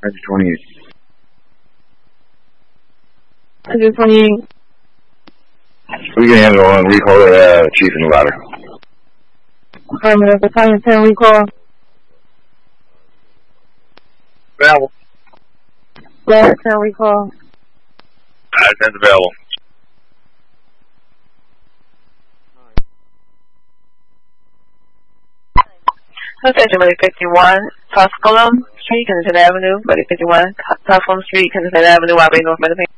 128. 128. We can handle on recall Chief in the ladder. Affirmative. Battalion 10 recall. Available. Ladder 10 recall. 10's available. Attention, Buddy 51, Tusculum Street, Kensington Avenue. Buddy 51, Tusculum Street, Kensington Avenue, Wildbay, North Medicine.